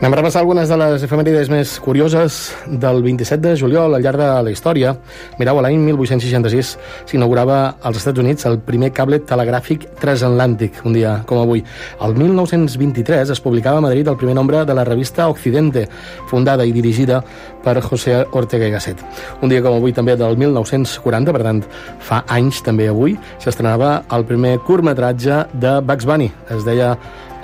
Anem a repassar algunes de les efemèrides més curioses del 27 de juliol al llarg de la història. Mireu, l'any 1866 s'inaugurava als Estats Units el primer cable telegràfic transatlàntic, un dia com avui. El 1923 es publicava a Madrid el primer nombre de la revista Occidente, fundada i dirigida per José Ortega y Gasset. Un dia com avui també del 1940, per tant, fa anys també avui, s'estrenava el primer curtmetratge de Bugs Bunny. Es deia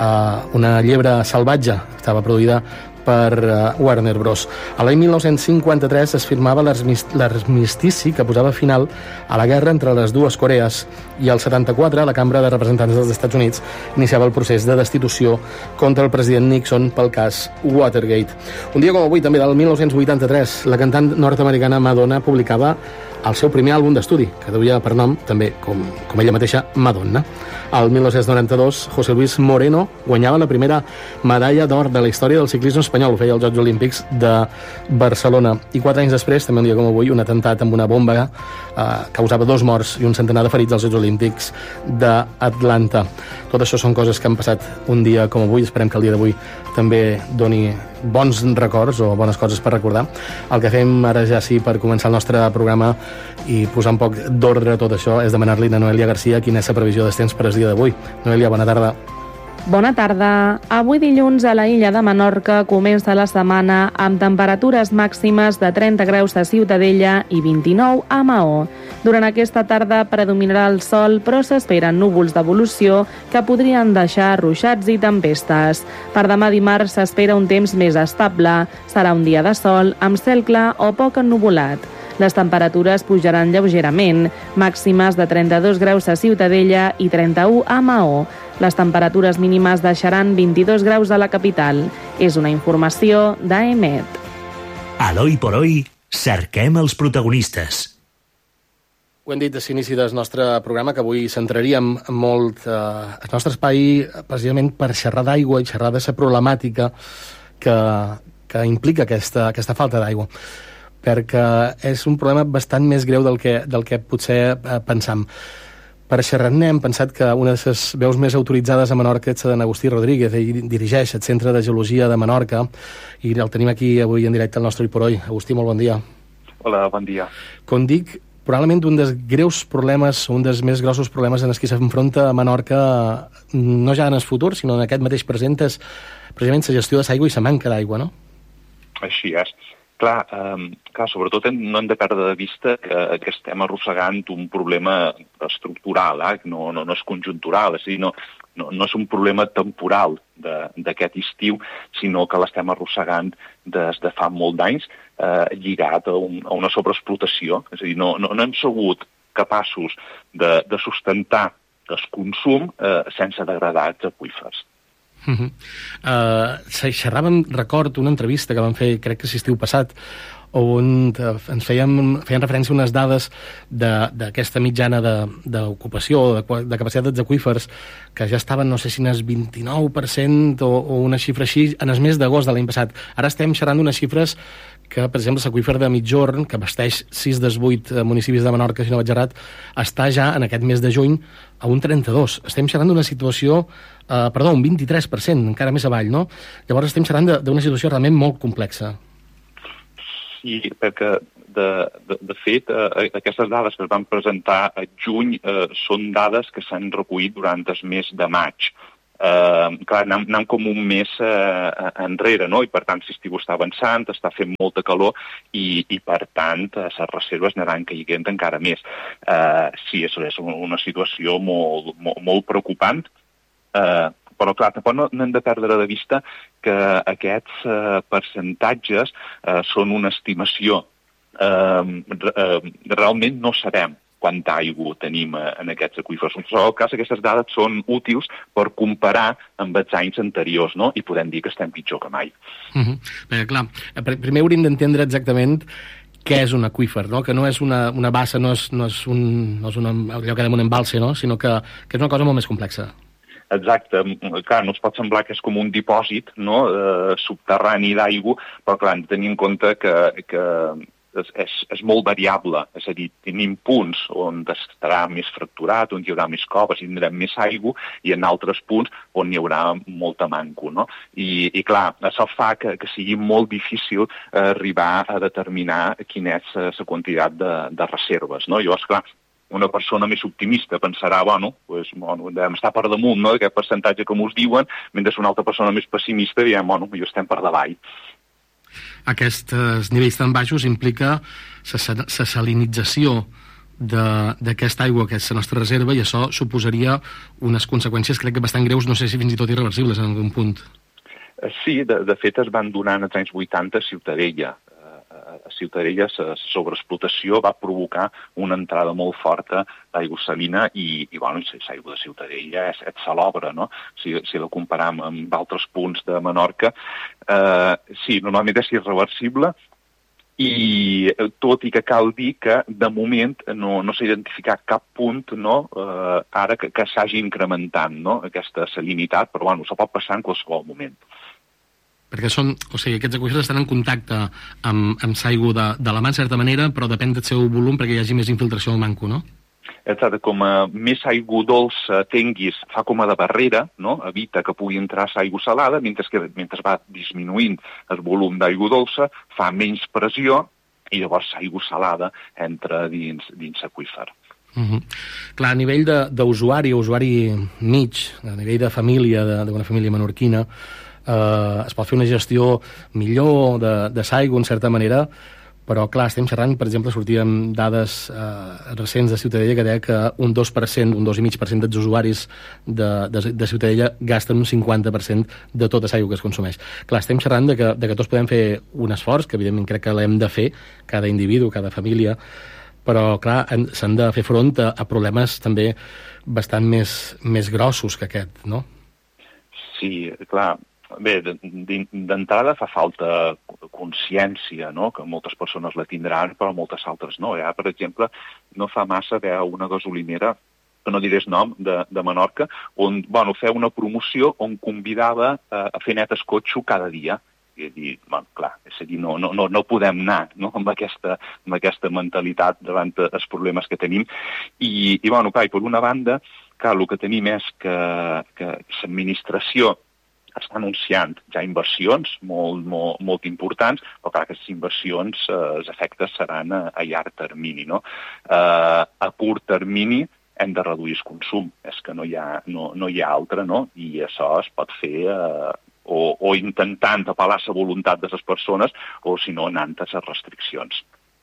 Una llebre salvatge, estava produïda per Warner Bros. A l'any 1953 es firmava l'armistici que posava final a la guerra entre les dues Corees i al 74 la Cambra de Representants dels Estats Units iniciava el procés de destitució contra el president Nixon pel cas Watergate. Un dia com avui, també del 1983, la cantant nord-americana Madonna publicava el seu primer àlbum d'estudi, que duia per nom, també, com ella mateixa, Madonna. Al 1992, José Luis Moreno guanyava la primera medalla d'or de la història del ciclisme espanyol, ho feia als Jocs Olímpics de Barcelona. I 4 anys després, també un dia com avui, un atemptat amb una bomba causava 2 morts i un centenar de ferits als Jocs Olímpics d'Atlanta. Tot això són coses que han passat un dia com avui. Esperem que el dia d'avui també doni bons records o bones coses per recordar. El que fem ara ja sí per començar el nostre programa i posar un poc d'ordre a tot això és demanar-li a Noelia Garcia quina és la previsió dels temps per al dia d'avui. Noelia, bona tarda. Bona tarda. Avui dilluns a la illa de Menorca comença la setmana amb temperatures màximes de 30 graus a Ciutadella i 29 a Maó. Durant aquesta tarda predominarà el sol, però s'esperen núvols d'evolució que podrien deixar ruixats i tempestes. Per demà dimarts s'espera un temps més estable. Serà un dia de sol amb cel clar o poc ennuvolat. Les temperatures pujaran lleugerament, màximes de 32 graus a Ciutadella i 31 a Maó. Les temperatures mínimes deixaran 22 graus a la capital. És una informació d'AEMET. A l'Hoy por Hoy, cerquem els protagonistes. Ho hem dit a l'inici del nostre programa, que avui centraríem molt el nostre espai precisament per xerrar d'aigua i xerrar de la problemàtica que implica aquesta falta d'aigua, perquè és un problema bastant més greu del que potser pensam. Per xerrar-ne hem pensat que una de les veus més autoritzades a Menorca és la d'Agustí Rodríguez. Ell dirigeix el Centre de Geologia de Menorca i el tenim aquí avui en directe al nostre Hoy por Hoy. Agustí, molt bon dia. Hola, bon dia. Com dic, probablement un dels greus problemes, un dels més grossos problemes en els que s'enfronta a Menorca, no ja en el futur, sinó en aquest mateix present, és precisament la gestió de l'aigua i la manca d'aigua, no? Així és. Clar, sobretot no hem de perdre de vista que estem arrossegant un problema estructural, que no és conjuntural, és a dir, no és un problema temporal d'aquest estiu, sinó que l'estem arrossegant des de fa molt d'anys lligat a una sobreexplotació. És a dir, no hem sigut capaços de sustentar el consum sense degradar els aqüífers. Xerràvem, record, una entrevista que vam fer, crec que l'estiu passat, on ens feien referència a unes dades d'aquesta mitjana d'ocupació, de capacitat dels aqüífers, que ja estaven, no sé si en el 29% o una xifra així, en el mes d'agost de l'any passat. Ara estem xerrant d'unes xifres que, per exemple, l'aqüífer de Migjorn, que abasteix 6 dels 8 municipis de Menorca, si no vaig errat, està ja en aquest mes de juny a un 32%. Estem xerrant d'una situació, un 23%, encara més avall, no? Llavors estem xerrant d'una situació realment molt complexa. Sí, perquè, de fet, aquestes dades que es van presentar a juny són dades que s'han recollit durant el mes de maig. Clar, anem com un mes enrere, no? I per tant l'estiu està avançant, està fent molta calor i per tant les reserves aniran caient encara més. Sí, és una situació molt preocupant, però clar, tampoc no hem de perdre de vista que aquests percentatges són una estimació. Realment no sabem quanta aigua tenim en aquests aqüífers. En tot cas, aquestes dades són útils per comparar amb els anys anteriors, no? I podem dir que estem pitjor que mai. Perquè, clar, primer hauríem d'entendre exactament què és un aqüífer, no? Que no és una bassa, no és allò que dèiem un embalse, no? Sinó que és una cosa molt més complexa. Exacte. Clar, no es pot semblar que és com un dipòsit, no? Subterrani d'aigua, però clar, hem de tenir en compte que és molt variable, és a dir, tenim punts on estarà més fracturat, on hi haurà més coves i tindrem més aigua, i en altres punts on hi haurà molta manco, no? I clar, això fa que sigui molt difícil arribar a determinar quina és la quantitat de reserves, no? Llavors, clar, una persona més optimista pensarà, devem estar per damunt, no?, d'aquest percentatge que mos diuen, mentre una altra persona més pessimista dirà, jo estem per davall. Aquests nivells tan baixos implica la salinització d'aquesta aigua, que és la nostra reserva, i això suposaria unes conseqüències, crec que bastant greus, no sé si fins i tot irreversibles en algun punt. Sí, de fet es van donar als anys 80 a Ciutadella. A Ciutadella la sobreexplotació va provocar una entrada molt forta d'aigua salina i l'aigua de Ciutadella és salobre, no? Si la comparam amb altres punts de Menorca, sí, normalment és irreversible, i tot i que cal dir que de moment no s'ha identificat cap punt, no, ara que s'hagi incrementant, no, aquesta salinitat, però això pot passar en qualsevol moment. Perquè aquests aqüífers estan en contacte amb l'aigua de la mà, en certa manera, però depèn del seu volum perquè hi hagi més infiltració al manco, no? Exacte, com més aigua dolça tinguis, fa com a de barrera, no? Evita que pugui entrar l'aigua salada, mentre va disminuint el volum d'aigua dolça, fa menys pressió i llavors l'aigua salada entra dins l'aqüífer. Clar, a nivell d'usuari, usuari mig, a nivell de família, d'una família menorquina, es pot fer una gestió millor de l'aigua, en certa manera, però clar, estem xerrant, per exemple, sortíem dades recents de Ciutadella que deia que un 2%, un 2,5% dels usuaris de Ciutadella gasten un 50% de tota l'aigua que es consumeix. Clar, estem xerrant de que tots podem fer un esforç, que evidentment crec que l'hem de fer, cada individu, cada família, però clar, s'han de fer front a problemes també bastant més grossos que aquest, no? Sí, clar. Bé, d'entrada fa falta consciència, no?, que moltes persones la tindran, però moltes altres no. Per exemple, no fa massa veia una gasolinera, que no diré el nom, de Menorca, on feia una promoció on convidava a fer net el cotxe cada dia. I dir, clar, és a dir, no podem anar, no?, amb aquesta mentalitat davant dels problemes que tenim. I clar, per una banda, clar, el que tenim és que l'administració està anunciant ja inversions molt importants, però clar, aquestes inversions, els efectes seran a llarg termini, no? A curt termini hem de reduir el consum, és que no hi ha altre, no? I això es pot fer o intentant apel·lar la voluntat de les persones o, si no, anant a les restriccions.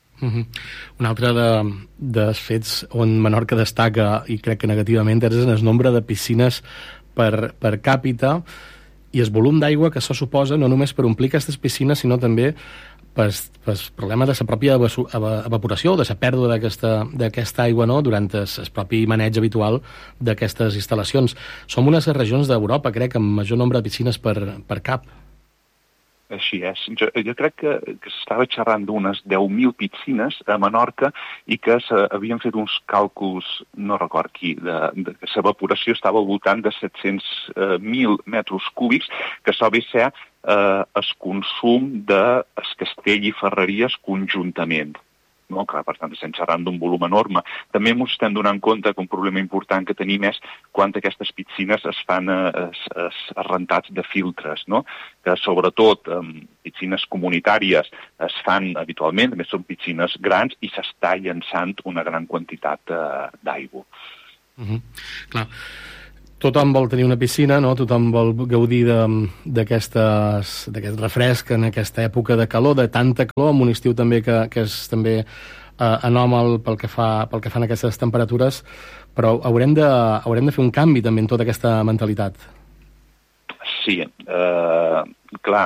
Un altre dels fets on Menorca destaca, i crec que negativament, és el nombre de piscines per càpita i el volum d'aigua que això suposa, no només per omplir aquestes piscines, sinó també pel problema de la pròpia evaporació, de la pèrdua d'aquesta aigua, no?, durant el propi maneig habitual d'aquestes instal·lacions. Som una de les regions d'Europa, crec, amb major nombre de piscines per cap. Així és. Jo crec que s'estava xerrant d'unes 10.000 piscines a Menorca i que havien fet uns càlculs, no record qui, que l'evaporació estava al voltant de 700.000 metres cúbics, que això ve ser el consum dels Castell i Ferreries conjuntament. No? Clar, per tant, estem xerrant d'un volum enorme. També ens estem donant compte que un problema important que tenim és quan aquestes piscines es fan rentats de filtres, no? Que sobretot piscines comunitàries es fan habitualment, també són piscines grans i s'està llançant una gran quantitat d'aigua. Clar. Tothom vol tenir una piscina, no? Tothom vol gaudir d'aquest refresc en aquesta època de calor, de tanta calor, en un estiu també que és també anòmal pel que fan aquestes temperatures, però haurem de fer un canvi també en tota aquesta mentalitat. Sí, clar,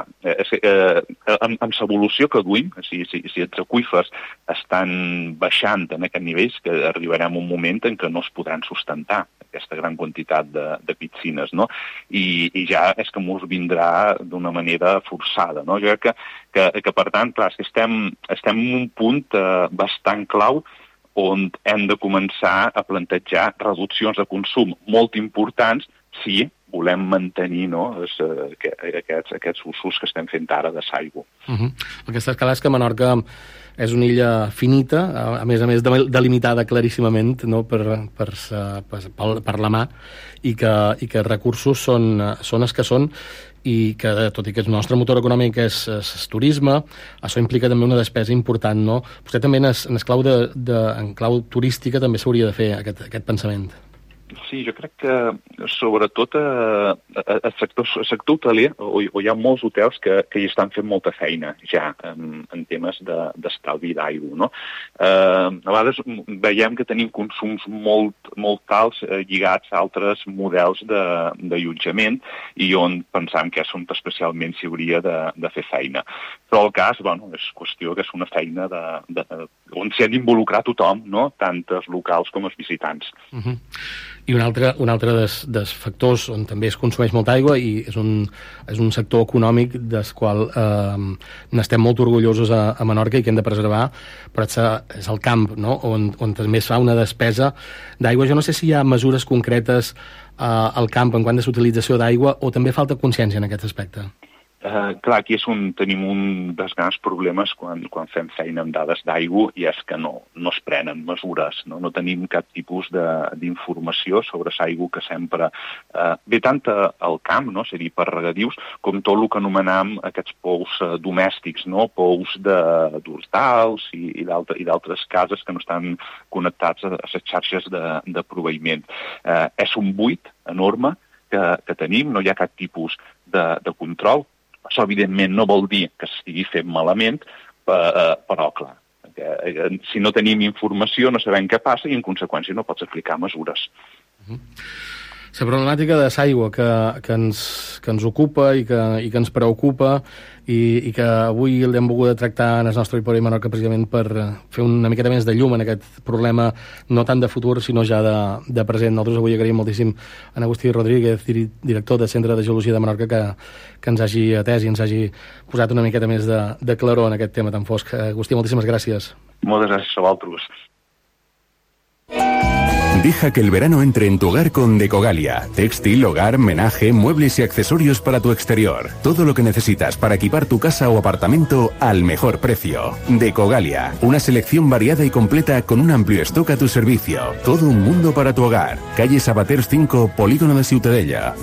amb l'evolució que duim, si els aqüífers estan baixant en aquest nivell, que arribarem a un moment en què no es podran sustentar aquesta gran quantitat de piscines, no? I ja és que ens vindrà d'una manera forçada, no? Jo crec que per tant, clar, estem en un punt bastant clau on hem de començar a plantejar reduccions de consum molt importants si volem mantenir, no, aquests usos que estem fent ara de l'aigua. El que està clar és que Menorca és una illa finita, a més delimitada claríssimament, no, per la mà, i que recursos són els que són, i que, tot i que el nostre motor econòmic és turisme, això implica també una despesa important, no? Vostè també en clau turística també s'hauria de fer aquest pensament. Sí, jo crec que sobretot el sector hoteler, hi ha molts hotels que hi estan fent molta feina ja en temes d'estalvi d'aigua, no? A vegades veiem que tenim consums molt alts lligats a altres models d'allotjament i on pensam que és on especialment s'hi hauria de fer feina. Però el cas, és qüestió que és una feina on s'hi han d'involucrar tothom, no? Tant els locals com els visitants. I un altre dels factors on també es consumeix molta aigua i és un sector econòmic del qual n'estem molt orgullosos a Menorca i que hem de preservar, però és el camp, no? on també es fa una despesa d'aigua. Jo no sé si hi ha mesures concretes al camp en quant a l'utilització d'aigua o també falta consciència en aquest aspecte. Clar, aquí tenim un dels grans problemes quan fem feina amb dades d'aigua i és que no es prenen mesures, no tenim cap tipus d'informació sobre l'aigua que sempre ve tant al camp, no? És a dir, per regadius, com tot el que anomenem aquests pous domèstics, no? Pous d'hortals i d'altres cases que no estan connectats a les xarxes de proveïment. És un buit enorme que tenim, no hi ha cap tipus de control. Això, evidentment, no vol dir que s'estigui fent malament, però, clar, si no tenim informació no sabem què passa i, en conseqüència, no pots aplicar mesures. La problemàtica de l'aigua que ens ocupa i que ens preocupa i que avui l'hem volgut tractar en el nostre Oi por Hoy Menorca precisament per fer una miqueta més de llum en aquest problema, no tant de futur, sinó ja de present. Nosaltres avui agraïm moltíssim a Agustí Rodríguez, director del Centre de Geologia de Menorca, que ens hagi atès i ens hagi posat una miqueta més de claror en aquest tema tan fosc. Agustí, moltíssimes gràcies. Moltes gràcies a vosaltres. Deja que el verano entre en tu hogar con Decogalia. Textil, hogar, menaje, muebles y accesorios para tu exterior. Todo lo que necesitas para equipar tu casa o apartamento al mejor precio. Decogalia. Una selección variada y completa con un amplio stock a tu servicio. Todo un mundo para tu hogar. Calle Sabaters 5, Polígono de Ciutadella.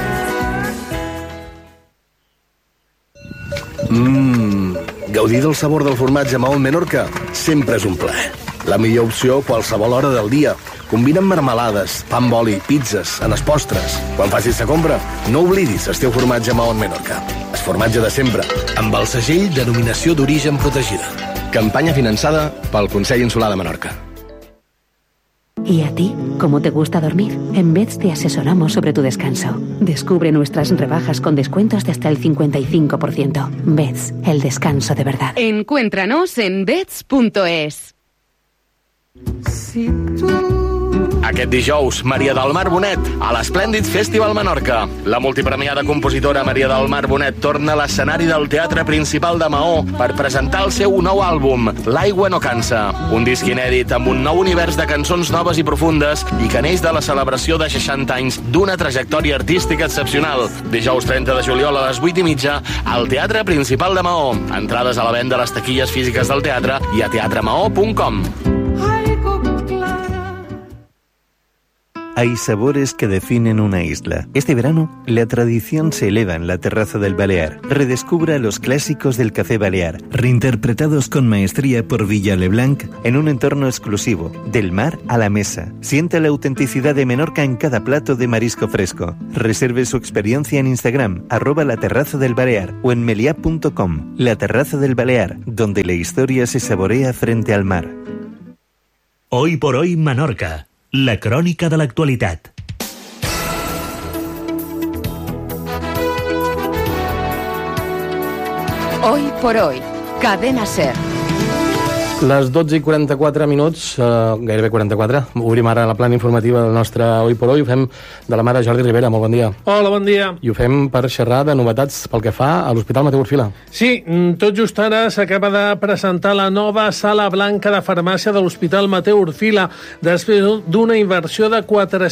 Gaudir del sabor del formatge Mahón Menorca sempre és un plaer. La millor opció a qualsevol hora del dia. Combina amb marmelades, pa amb oli, pizzas, en els postres. Quan facis la compra, no oblidis el teu formatge Mahón Menorca. El formatge de sempre, amb el segell Denominació d'Origen Protegida. Campanya finançada pel Consell Insular de Menorca. ¿Y a ti? ¿Cómo te gusta dormir? En Beds te asesoramos sobre tu descanso. Descubre nuestras rebajas con descuentos de hasta el 55%. Beds, el descanso de verdad. Encuéntranos en beds.es. Aquest dijous, Maria del Mar Bonet, a l'Esplèndid Festival Menorca. La multipremiada compositora Maria del Mar Bonet torna a l'escenari del Teatre Principal de Maó per presentar el seu nou àlbum, L'aigua no cansa. Un disc inèdit amb un nou univers de cançons noves i profundes i que neix de la celebració de 60 anys d'una trajectòria artística excepcional. Dijous 30 de juliol a les 8:30 al Teatre Principal de Maó. Entrades a la venda a les taquilles físiques del teatre i a teatremaó.com. Hay sabores que definen una isla. Este verano, la tradición se eleva en la terraza del Balear. Redescubra los clásicos del café balear, reinterpretados con maestría por Villa Leblanc en un entorno exclusivo, del mar a la mesa. Sienta la autenticidad de Menorca en cada plato de marisco fresco. Reserve su experiencia en Instagram, @laterrazadelbalear o en meliá.com. La Terraza del Balear, donde la historia se saborea frente al mar. Hoy por hoy Menorca. La crònica de l'actualitat. Hoy por hoy, Cadena SER. Les 12:44 minuts, gairebé 44, obrim ara la plana informativa del nostre Hoy por Hoy. Ho fem de la mà de Jordi Rivera. Molt bon dia. Hola, bon dia. I ho fem per xerrar de novetats pel que fa a l'Hospital Mateu Orfila. Sí, tot just ara s'acaba de presentar la nova sala blanca de farmàcia de l'Hospital Mateu Orfila. Després d'una inversió de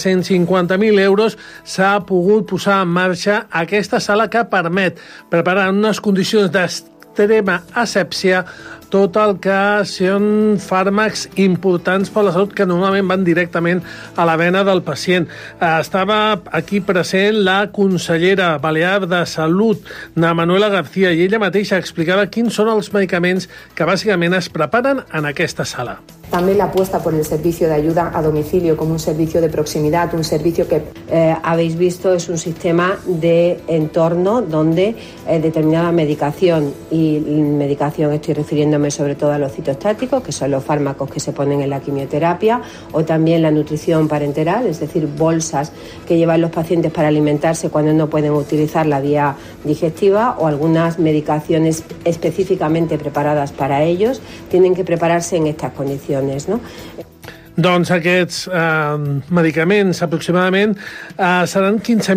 450.000 euros s'ha pogut posar en marxa aquesta sala que permet preparar en unes condicions d'extrema asèpsia tot el que són fàrmacs importants per la salut que normalment van directament a la vena del pacient. Estava aquí present la consellera balear de Salut, na Manuela García, i ella mateixa explicava quins són els medicaments que bàsicament es preparen en aquesta sala. También la apuesta por el servicio de ayuda a domicilio como un servicio de proximidad, un servicio que habéis visto es un sistema de entorno donde determinada medicación, y medicación estoy refiriéndome sobre todo a los citostáticos, que son los fármacos que se ponen en la quimioterapia, o también la nutrición parenteral, es decir, bolsas que llevan los pacientes para alimentarse cuando no pueden utilizar la vía digestiva, o algunas medicaciones específicamente preparadas para ellos, tienen que prepararse en estas condiciones. No? Doncs aquests medicaments aproximadament seran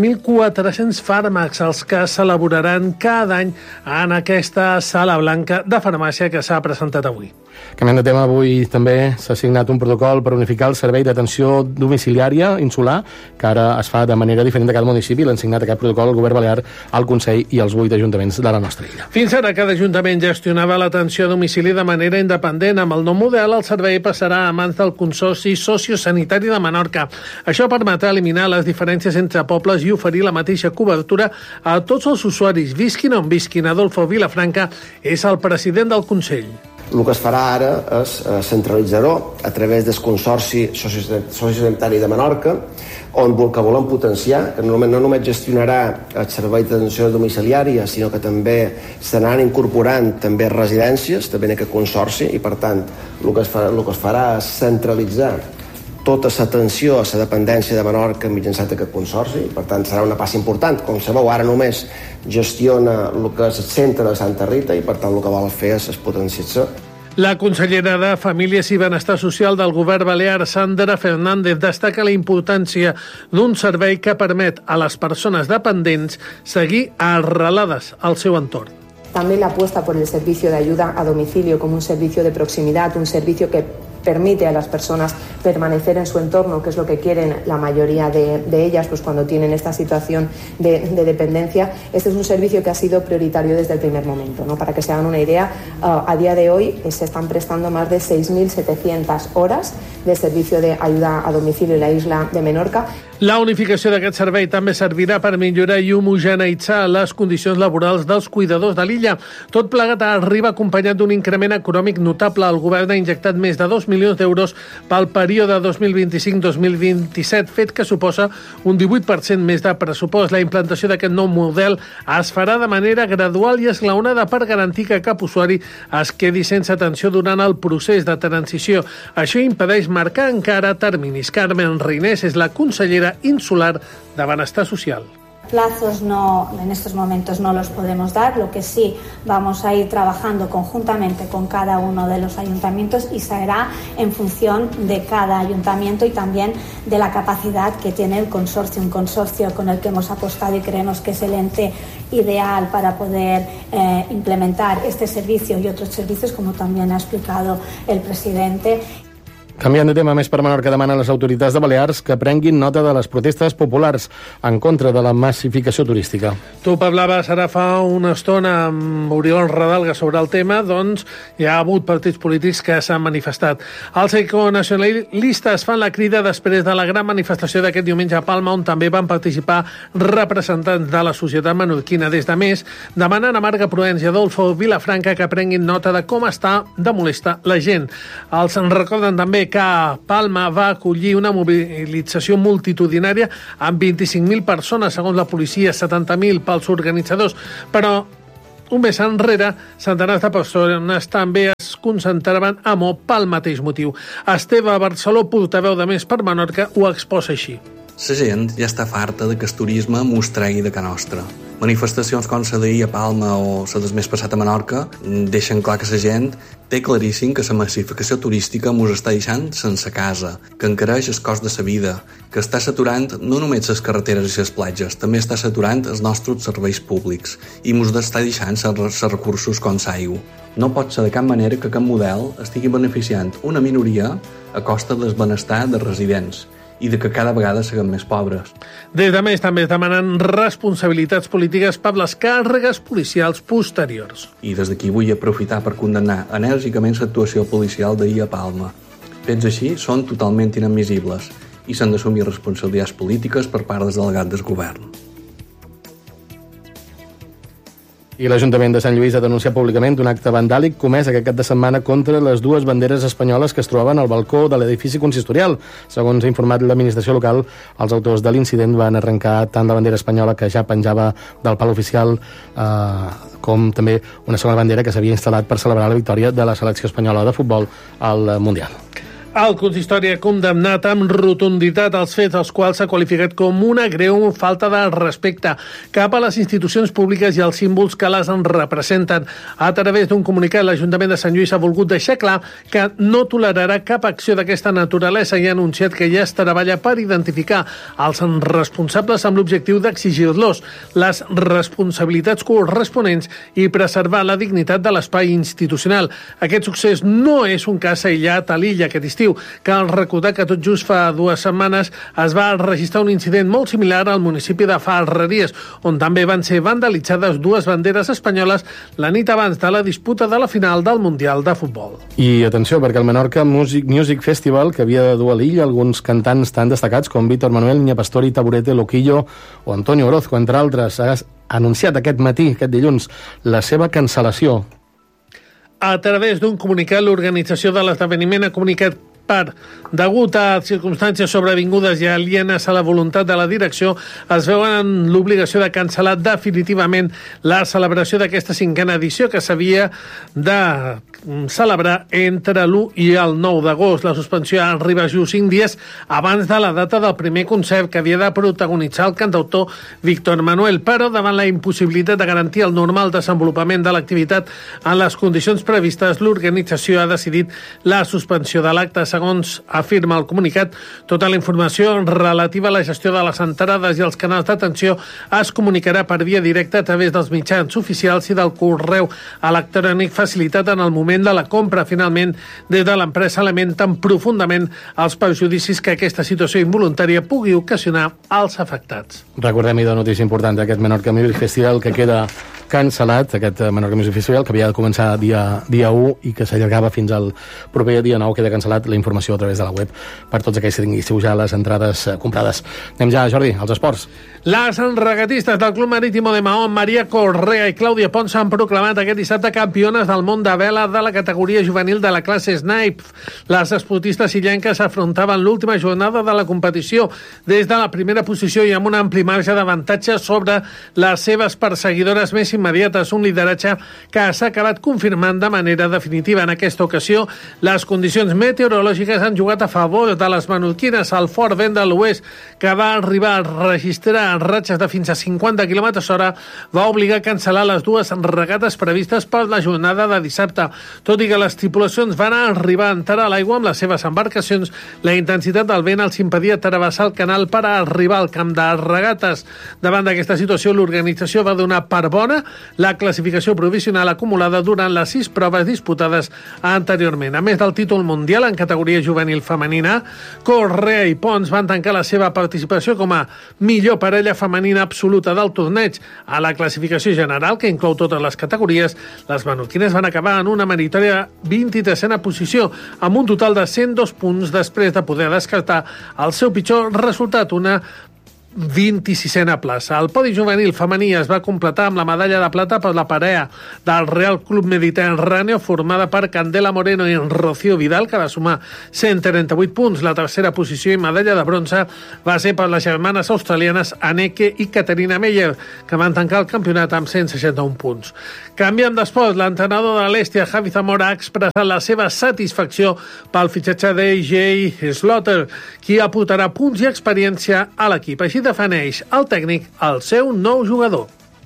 15.400 fàrmacs els que s'elaboraran cada any en aquesta sala blanca de farmàcia que s'ha presentat avui. Canviant de tema, avui també s'ha signat un protocol per unificar el servei d'atenció domiciliària insular, que ara es fa de manera diferent de cada municipi. L'han signat aquest protocol el Govern Balear, el Consell i els 8 ajuntaments de la nostra illa. Fins ara, cada ajuntament gestionava l'atenció a domicili de manera independent. Amb el nou model, el servei passarà a mans del Consorci Sociosanitari de Menorca. Això permetrà eliminar les diferències entre pobles i oferir la mateixa cobertura a tots els usuaris, visquin on visquin. Adolfo Vilafranca és el president del Consell. El que es farà ara és centralitzar-ho a través del Consorci Sociosanitari de Menorca, on el que volem potenciar, que no només gestionarà el servei d'atenció domiciliària, sinó que també s'anaran incorporant també residències, també en aquest consorci, i per tant el que es farà és centralitzar tota l'atenció a la dependència de Menorca mitjançant aquest consorci, i per tant serà una passa important. Com sabeu, ara només gestiona el que és el centre de Santa Rita, i per tant el que vol fer és potenciar-se. La consellera de Famílies i Benestar Social del Govern Balear, Sandra Fernández, destaca la importància d'un servei que permet a les persones dependents seguir arrelades al seu entorn. También la apuesta por el servicio de ayuda a domicilio como un servicio de proximidad, un servicio que permite a las personas permanecer en su entorno, que es lo que quieren la mayoría de ellas pues cuando tienen esta situación de dependencia. Este es un servicio que ha sido prioritario desde el primer momento, ¿no? Para que se hagan una idea, a día de hoy se están prestando más de 6.700 horas de servicio de ayuda a domicilio en la isla de Menorca. La unificació d'aquest servei també servirà per millorar i homogeneïtzar les condicions laborals dels cuidadors de l'illa. Tot plegat arriba acompanyat d'un increment econòmic notable. El govern ha injectat més de 2 milions d'euros pel període 2025-2027, fet que suposa un 18% més de pressupost. La implantació d'aquest nou model es farà de manera gradual i esglaonada per garantir que cap usuari es quedi sense atenció durant el procés de transició. Això impedeix marcar encara terminis. Carmen Reinés és la consellera insular de Benestar Social. Plazos en estos momentos no los podemos dar, lo que sí vamos a ir trabajando conjuntamente con cada uno de los ayuntamientos y será en función de cada ayuntamiento y también de la capacidad que tiene el consorcio, un consorcio con el que hemos apostado y creemos que es el ente ideal para poder implementar este servicio y otros servicios, como también ha explicado el presidente. Canviant de tema, més per Menorca demana a les autoritats de Balears que prenguin nota de les protestes populars en contra de la massificació turística. Tu parlaves ara fa una estona amb Oriol Radalga sobre el tema, doncs hi ha hagut partits polítics que s'han manifestat. Els econacionalistes fan la crida després de la gran manifestació d'aquest diumenge a Palma, on també van participar representants de la societat menorquina. Des de més, demanen a Marga Proens i Adolfo Vilafranca que prenguin nota de com està de molesta la gent. Els en recorden també que Palma va acollir una mobilització multitudinària amb 25.000 persones, segons la policia, 70.000 pels organitzadors, però un mes enrere, centenars de persones també es concentraven a Mo pel mateix motiu. Esteve Barceló, portaveu de Més per Menorca, ho exposa així. La gent ja està farta de que el turisme mos tregui de casa nostra. Manifestacions com la d'ahir a Palma o la del mes passat a Menorca deixen clar que la gent té claríssim que la massificació turística mos està deixant sense casa, que encareix el cost de la vida, que està saturant no només les carreteres i les platges, també està saturant els nostres serveis públics i mos està deixant els recursos com l'aigua. No pot ser de cap manera que aquest model estigui beneficiant una minoria a costa del benestar dels residents i de que cada vegada siguem més pobres. Des de més també es demanen responsabilitats polítiques per les càrregues policials posteriors. I des d'aquí vull aprofitar per condemnar enèrgicament l'actuació policial d'ahir a Palma. Fets així són totalment inadmissibles i s'han d'assumir responsabilitats polítiques per part dels delegats del govern. I l'Ajuntament de Sant Lluís ha denunciat públicament un acte vandàlic comès aquest cap de setmana contra les dues banderes espanyoles que es trobaven al balcó de l'edifici consistorial. Segons ha informat l'administració local, els autors de l'incident van arrencar tant la bandera espanyola que ja penjava del pal oficial com també una segona bandera que s'havia instal·lat per celebrar la victòria de la selecció espanyola de futbol al Mundial. El consistori ha condemnat amb rotunditat els fets, els quals s'ha qualificat com una greu falta de respecte cap a les institucions públiques i els símbols que les en representen. A través d'un comunicat, l'Ajuntament de Sant Lluís ha volgut deixar clar que no tolerarà cap acció d'aquesta naturalesa i ha anunciat que ja es treballa per identificar els responsables amb l'objectiu d'exigir-los les responsabilitats corresponents i preservar la dignitat de l'espai institucional. Aquest succés no és un cas aïllat a l'illa aquest estiu. Cal recordar que tot just fa 2 setmanes es va registrar un incident molt similar al municipi de Ferreries, on també van ser vandalitzades 2 banderes espanyoles la nit abans de la disputa de la final del Mundial de Futbol. I atenció, perquè el Menorca Music Festival, que havia de dur a l'illa alguns cantants tan destacats com Víctor Manuel, Niña Pastori, Taburete, Loquillo o Antonio Orozco, entre altres, ha anunciat aquest matí, aquest dilluns, la seva cancel·lació. A través d'un comunicat, l'organització de l'esdeveniment ha comunicat degut a circumstàncies sobrevingudes i alienes a la voluntat de la direcció, es veuen en l'obligació de cancel·lar definitivament la celebració d'aquesta 5a edició que s'havia de celebrar entre l'1 i el 9 d'agost. La suspensió arriba just 5 dies abans de la data del primer concert que havia de protagonitzar el cantautor Víctor Manuel, però davant la impossibilitat de garantir el normal desenvolupament de l'activitat en les condicions previstes, l'organització ha decidit la suspensió de l'acte. Segons afirma el comunicat, tota la informació relativa a la gestió de les entrades i els canals d'atenció es comunicarà per via directa a través dels mitjans oficials i del correu electrònic facilitat en el moment de la compra. Finalment, des de l'empresa lamenten profundament els perjudicis que aquesta situació involuntària pugui ocasionar als afectats. Recordem-hi de notícia important d'aquest Menorca Music Festival que queda cancel·lat, aquest Menorca Music Festival que havia de començar dia 1 i que s'allargava fins al proper dia 9, queda cancel·lat. La informació a través de la web per tots aquells que tinguéssiu ja les entrades comprades. Anem ja, Jordi, als esports. Les regatistes del Club Marítimo de Mahón, Maria Correa i Clàudia Pons, s'han proclamat aquest dissabte campiones del món de vela de la categoria juvenil de la classe Snipe. Les esportistes illenques afrontaven l'última jornada de la competició des de la primera posició i amb un ampli marge d'avantatge sobre les seves perseguidores més immediates, un lideratge que s'ha acabat confirmant de manera definitiva. En aquesta ocasió, les condicions meteorològiques han jugat a favor de les menorquines. El fort vent de l'oest, que va arribar a registrar ratxes de fins a 50 km/h, va obligar a cancel·lar les 2 regates previstes per la jornada de dissabte. Tot i que les tripulacions van arribar a entrar a l'aigua amb les seves embarcacions, la intensitat del vent els impedia travessar el canal per arribar al camp de regates. Davant d'aquesta situació, l'organització va donar per bona la classificació provisional acumulada durant les 6 proves disputades anteriorment. A més del títol mundial en categoria juvenil femenina, Correa i Pons van tancar la seva participació com a millor parella femenina absoluta del torneig. A la classificació general, que inclou totes les categories, les menorquines van acabar en una meritòria 23a posició, amb un total de 102 punts després de poder descartar el seu pitjor resultat, una 26a plaça. El podi juvenil femení es va completar amb la medalla de plata per la parella del Real Club Mediterráneo, formada per Candela Moreno i Rocío Vidal, que va sumar 138 punts. La tercera posició i medalla de bronze va ser per les germanes australianes Anneke i Caterina Meyer, que van tancar el campionat amb 161 punts. Canviant d'esport, l'entrenador de l'Estia, Javi Zamora, ha expressat la seva satisfacció pel fitxatge d'AJ Slaughter, qui aportarà punts i experiència a l'equip. Així defineix el tècnic el seu nou jugador.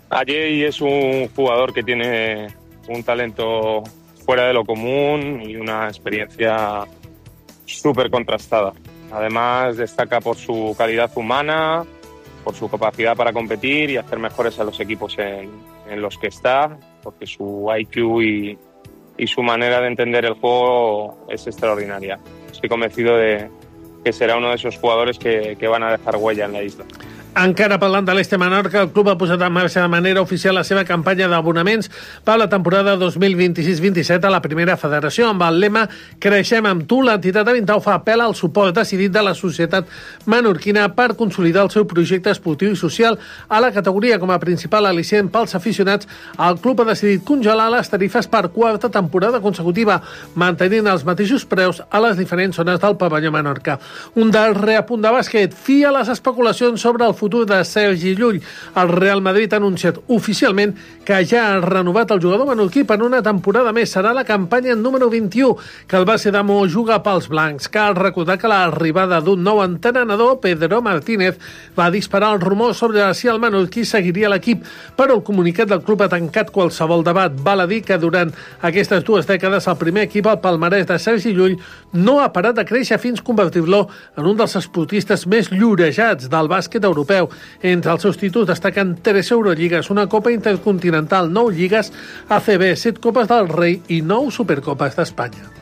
Ajay es un jugador que tiene un talento fuera de lo común y una experiencia súper contrastada. Además, destaca por su calidad humana, por su capacidad para competir y hacer mejores a los equipos en los que está, porque su IQ y su manera de entender el juego es extraordinaria. Estoy convencido de que será uno de esos jugadores que van a dejar huella en la isla. Encara parlant de l'Este Menorca, el club ha posat en marxa de manera oficial la seva campanya d'abonaments per a la temporada 2026-27 a la primera federació. Amb el lema Creixem amb tu, l'entitat Avintau fa apel al suport decidit de la societat menorquina per consolidar el seu projecte esportiu i social a la categoria. Com a principal al·licient pels aficionats, el club ha decidit congelar les tarifes per quarta temporada consecutiva, mantenint els mateixos preus a les diferents zones del pavelló Menorca. Un darrer apunt de bàsquet, fi a les especulacions sobre el futur de Sergi Llull. El Real Madrid ha anunciat oficialment que ja ha renovat el jugador menorquí per una temporada més. Serà la campanya número 21 que el base d'Amo juga pels blancs. Cal recordar que l'arribada d'un nou entrenador, Pedro Martínez, va disparar el rumor sobre si el menorquí seguiria l'equip, però el comunicat del club ha tancat qualsevol debat. Val a dir que durant aquestes 2 dècades el primer equip al palmarès de Sergi Llull no ha parat de créixer fins convertir-lo en un dels esportistes més llorejats del bàsquet europeu. Entre els seus títols destaquen 3 Eurolligas, una Copa Intercontinental, 9 Lligues ACB, 7 Copes del Rei i 9 Supercopes d'Espanya.